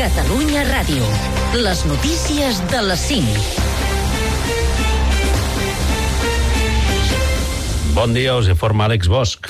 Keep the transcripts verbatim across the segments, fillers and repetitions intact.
Catalunya Ràdio. Les notícies de les cinc. Bon dia, us informa Àlex Bosch.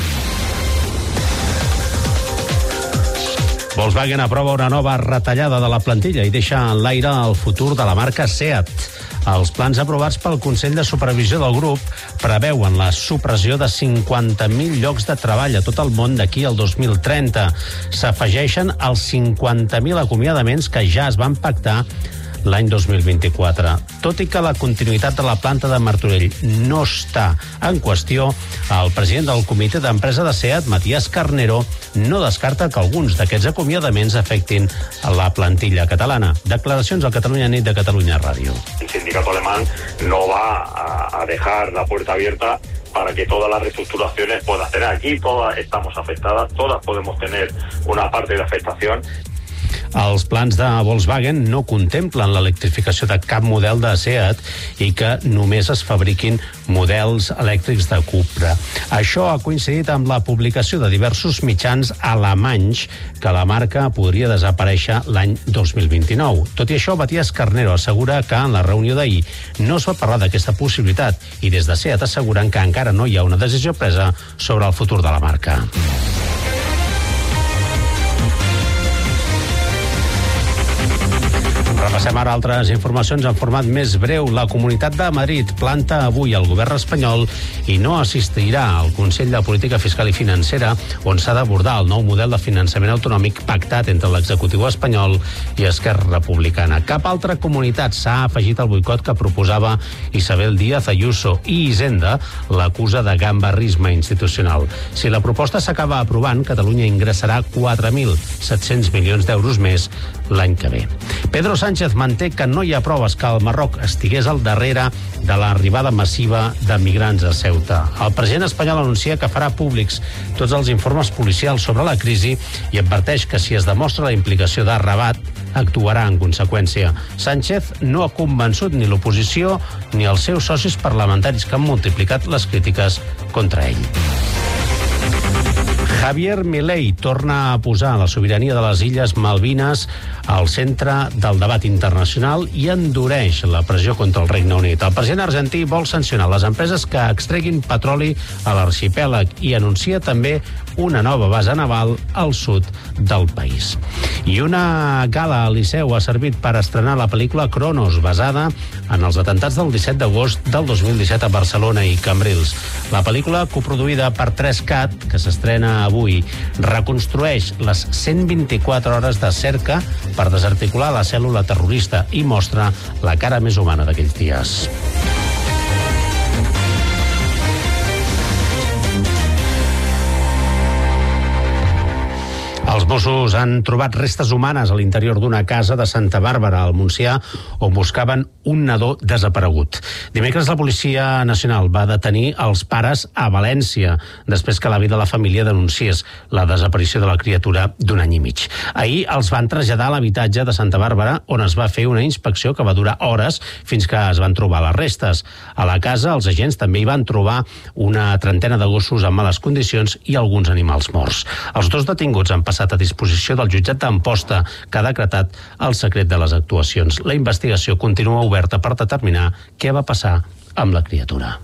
Volkswagen aprova una nova retallada de la plantilla i deixa en l'aire el futur de la marca SEAT. Els plans aprovats pel Consell de Supervisió del grup preveuen la supressió de cinquanta mil llocs de treball a tot el món d'aquí al dos mil trenta. S'afegeixen els cinquanta mil acomiadaments que ja es van pactar l'any dos mil vint-i-quatre. Tot i que la continuïtat de la planta de Martorell no està en qüestió, el president del comitè d'empresa de SEAT, Matías Carnero, no descarta que alguns d'aquests acomiadaments afectin a la plantilla catalana. Declaracions al Catalunya Nit de Catalunya Ràdio. El sindicato alemán no va a, a dejar la puerta abierta para que todas las reestructuraciones puedan hacer. Aquí todas estamos afectadas, todas podemos tener una parte de afectación. Els plans de Volkswagen no contemplen l'electrificació de cap model de SEAT i que només es fabriquin models elèctrics de Cupra. Això ha coincidit amb la publicació de diversos mitjans alemanys que la marca podria desaparèixer l'any dos mil vint-i-nou. Tot i això, Matías Carnero assegura que en la reunió d'ahir no es va parlar d'aquesta possibilitat i des de SEAT asseguren que encara no hi ha una decisió presa sobre el futur de la marca. Repassem ara altres informacions en format més breu. La Comunitat de Madrid planta avui el govern espanyol i no assistirà al Consell de Política Fiscal i Financera, on s'ha d'abordar el nou model de finançament autonòmic pactat entre l'executiu espanyol i Esquerra Republicana. Cap altra comunitat s'ha afegit al boicot que proposava Isabel Díaz Ayuso i Hisenda l'acusa de gambarrisme institucional. Si la proposta s'acaba aprovant, Catalunya ingressarà quatre mil set-cents milions d'euros més l'any que ve. Pedro Sánchez manté que no hi ha proves que el Marroc estigués al darrere de l'arribada massiva de migrants a Ceuta. El president espanyol anuncia que farà públics tots els informes policials sobre la crisi i adverteix que si es demostra la implicació de Rabat, actuarà en conseqüència. Sánchez no ha convençut ni l'oposició ni els seus socis parlamentaris que han multiplicat les crítiques contra ell. Javier Milei torna a posar la sobirania de les Illes Malvines al centre del debat internacional i endureix la pressió contra el Regne Unit. El president argentí vol sancionar les empreses que extreguin petroli a l'arxipèlag i anuncia també una nova base naval al sud del país. I una gala al Liceu ha servit per estrenar la pel·lícula Cronos, basada en els atentats del disset d'agost del dos mil disset a Barcelona i Cambrils. La pel·lícula, coproduïda per tres cat, que s'estrena avui, reconstrueix les cent vint-i-quatre hores de cerca per desarticular la cèl·lula terrorista i mostra la cara més humana d'aquells dies. Els Mossos han trobat restes humanes a l'interior d'una casa de Santa Bàrbara, al Montsià, on buscaven un nadó desaparegut. Dimecres la Policia Nacional va detenir els pares a València, després que l'avi de la família denunciés la desaparició de la criatura d'un any i mig. Ahir els van traslladar a l'habitatge de Santa Bàrbara, on es va fer una inspecció que va durar hores fins que es van trobar les restes. A la casa, els agents també hi van trobar una trentena de gossos en males condicions i alguns animals morts. Els dos detinguts han passat a disposició del jutjat d'Amposta, que ha decretat el secret de les actuacions. La investigació continua oberta per determinar què va passar amb la criatura.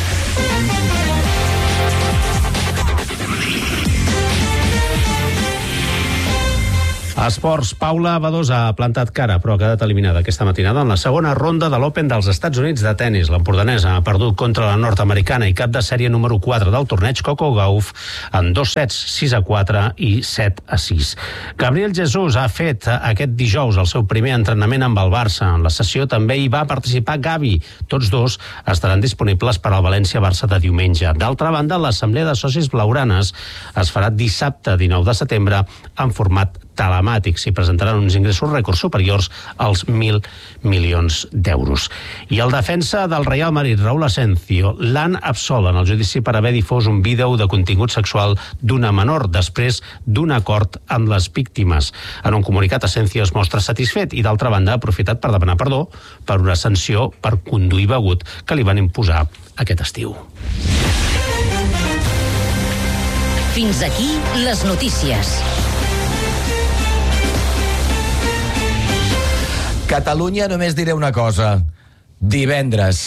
Esports, Paula Badosa ha plantat cara, però ha quedat eliminada aquesta matinada en la segona ronda de l'Open dels Estats Units de tennis. L'empordanesa ha perdut contra la nord-americana i cap de sèrie número quatre del torneig Coco Gauff en dos sets, sis a quatre i set a sis. Gabriel Jesús ha fet aquest dijous el seu primer entrenament amb el Barça. En la sessió també hi va participar Gavi. Tots dos estaran disponibles per al València-Barça de diumenge. D'altra banda, l'assemblea de socis blaugranes es farà dissabte dinou de setembre en format telemàtic. S'hi presentaran uns ingressos rècords superiors als mil milions d'euros. I el defensa del Real Madrid, Raúl Asensio, l'han absolt en el judici per haver difós un vídeo de contingut sexual d'una menor després d'un acord amb les víctimes. En un comunicat, Asensio es mostra satisfet i, d'altra banda, ha aprofitat per demanar perdó per una sanció per conduir begut que li van imposar aquest estiu. Fins aquí les notícies. Catalunya, només diré una cosa. Divendres.